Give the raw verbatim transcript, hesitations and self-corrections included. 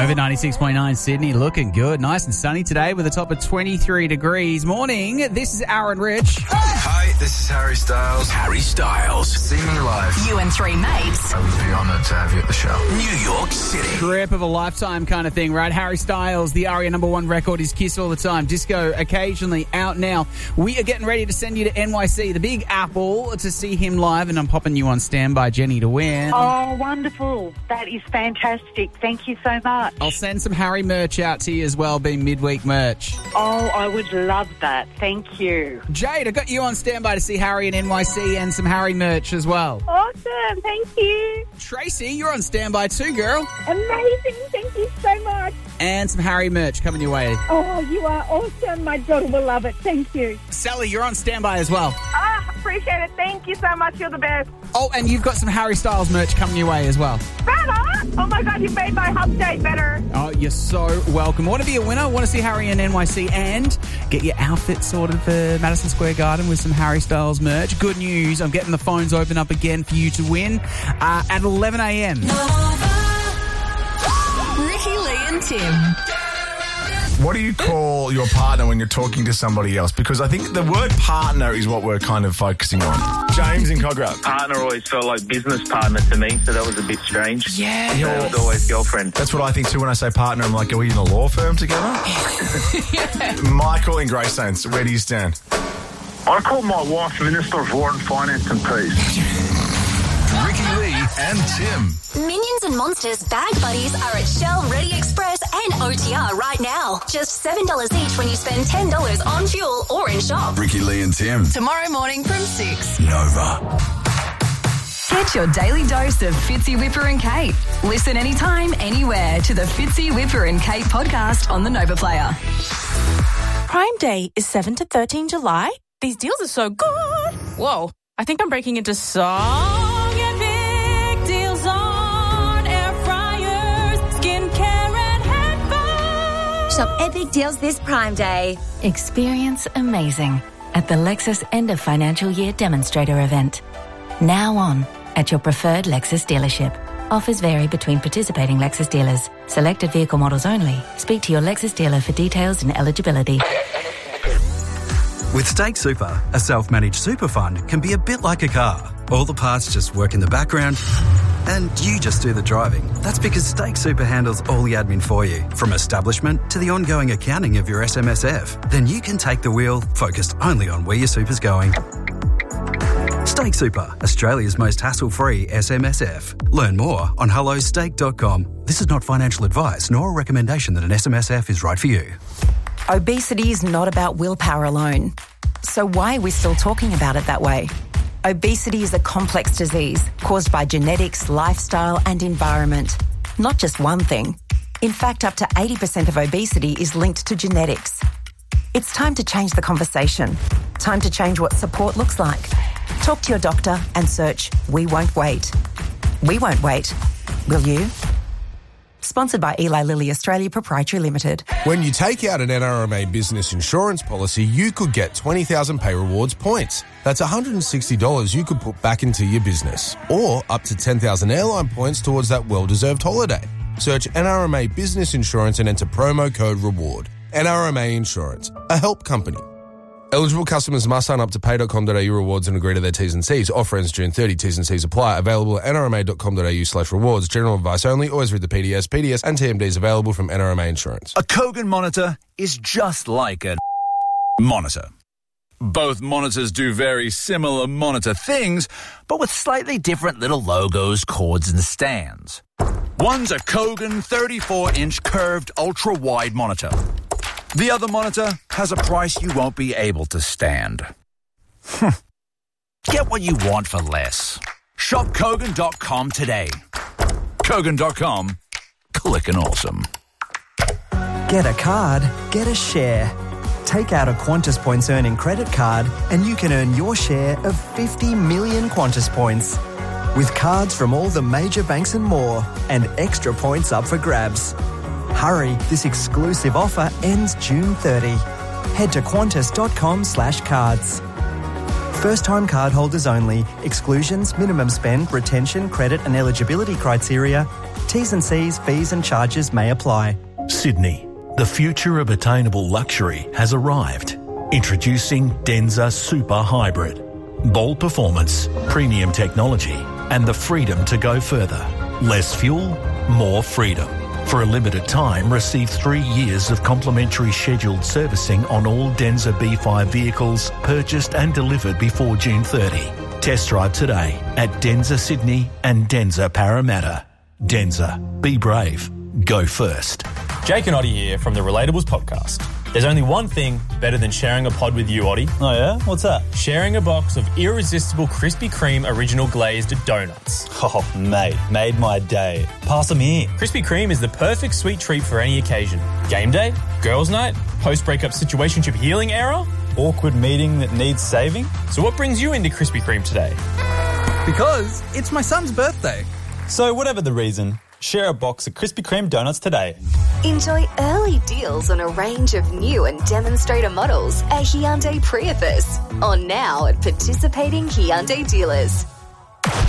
Nova ninety-six point nine Sydney, looking good. Nice and sunny today with a top of twenty-three degrees. Morning, this is Aaron Rich. Hi, this is Harry Styles. Harry Styles. See me live. You and three mates. I would be honoured to have you at the show. New York City. Trip of a lifetime kind of thing, right? Harry Styles, the Aria number one record is Kiss All the Time. Disco occasionally out now. We are getting ready to send you to N Y C, the Big Apple, to see him live, and I'm popping you on standby, Jenny, to win. Oh, wonderful. That is fantastic. Thank you so much. I'll send some Harry merch out to you as well, being midweek merch. Oh, I would love that. Thank you. Jade, I got you on standby to see Harry in N Y C and some Harry merch as well. Awesome. Thank you. Tracy, you're on standby too, girl. Amazing. Thank you so much. And some Harry merch coming your way. Oh, you are awesome. My daughter will love it. Thank you. Sally, you're on standby as well. Ah, appreciate it. Thank you so much. You're the best. Oh, and you've got some Harry Styles merch coming your way as well. Better? Oh, my God. You made my hump day better. Oh, you're so welcome. Want to be a winner? Want to see Harry in N Y C and get your outfit sorted for Madison Square Garden with some Harry Styles merch? Good news. I'm getting the phones open up again for you to win uh, at eleven a.m. Ricky, Lee and Tim. What do you call your partner when you're talking to somebody else? Because I think the word partner is what we're kind of focusing on. James in Cogra. Partner always felt like business partner to me, so that was a bit strange. Yeah. So it was always girlfriend. That's what I think too when I say partner. I'm like, are we in a law firm together? Yeah. Michael in Greystanes, where do you stand? I call my wife Minister of War and Finance and Peace. Ricky Lee and Tim. Minions and Monsters bag buddies are at Shell, Ready Express and O T R right now. Just seven dollars each when you spend ten dollars on fuel or in shop. Ricky Lee and Tim. Tomorrow morning from six. Nova. Get your daily dose of Fitzy, Whipper and Kate. Listen anytime, anywhere to the Fitzy, Whipper and Kate podcast on the Nova Player. Prime Day is seventh to thirteenth July. These deals are so good. Whoa, I think I'm breaking into song. Get big deals on air fryers, skincare and headphones. Shop epic deals this Prime Day. Experience amazing at the Lexus End of Financial Year Demonstrator event. Now on at your preferred Lexus dealership. Offers vary between participating Lexus dealers. Selected vehicle models only. Speak to your Lexus dealer for details and eligibility. With Stake Super, a self-managed super fund can be a bit like a car. All the parts just work in the background and you just do the driving. That's because Stake Super handles all the admin for you, from establishment to the ongoing accounting of your S M S F. Then you can take the wheel, focused only on where your super's going. Stake Super, Australia's most hassle-free S M S F. Learn more on hello stake dot com. This is not financial advice nor a recommendation that an S M S F is right for you. Obesity is not about willpower alone. So why are we still talking about it that way? Obesity is a complex disease caused by genetics, lifestyle and environment. Not just one thing. In fact, up to eighty percent of obesity is linked to genetics. It's time to change the conversation. Time to change what support looks like. Talk to your doctor and search We Won't Wait. We won't wait. Will you? Sponsored by Eli Lilly Australia Proprietary Limited. When you take out an N R M A business insurance policy, you could get twenty thousand Pay Rewards points. That's one hundred sixty dollars you could put back into your business. Or up to ten thousand airline points towards that well-deserved holiday. Search N R M A Business Insurance and enter promo code REWARD. N R M A Insurance, a help company. Eligible customers must sign up to pay dot com dot a u rewards and agree to their T's and C's. Offer ends June thirtieth. T's and C's apply. Available at n r m a dot com dot a u slash rewards. General advice only. Always read the P D S. P D S and T M Ds available from N R M A Insurance. A Kogan monitor is just like a monitor. Both monitors do very similar monitor things, but with slightly different little logos, cords, and stands. One's a Kogan thirty-four inch curved ultra-wide monitor. The other monitor has a price you won't be able to stand. Get what you want for less. Shop Kogan dot com today. Kogan dot com. Clickin' awesome. Get a card, get a share. Take out a Qantas Points earning credit card and you can earn your share of fifty million Qantas Points. With cards from all the major banks and more, and extra points up for grabs. Hurry, this exclusive offer ends June thirtieth. Head to qantas dot com slash cards. First-time cardholders only. Exclusions, minimum spend, retention, credit and eligibility criteria, T's and C's, fees and charges may apply. Sydney, the future of attainable luxury has arrived. Introducing Denza Super Hybrid. Bold performance, premium technology, and the freedom to go further. Less fuel, more freedom. For a limited time, receive three years of complimentary scheduled servicing on all Denza B five vehicles purchased and delivered before June thirtieth. Test drive today at Denza Sydney and Denza Parramatta. Denza, be brave, go first. Jake and Oddie here from the Relatables podcast. There's only one thing better than sharing a pod with you, Oddie. Oh yeah? What's that? Sharing a box of irresistible Krispy Kreme original glazed donuts. Oh, mate, made my day. Pass them here. Krispy Kreme is the perfect sweet treat for any occasion. Game day, girls' night, post-breakup situationship healing era, awkward meeting that needs saving. So what brings you into Krispy Kreme today? Because it's my son's birthday. So whatever the reason, share a box of Krispy Kreme donuts today. Enjoy early deals on a range of new and demonstrator models at Hyundai Prius. On now at participating Hyundai dealers.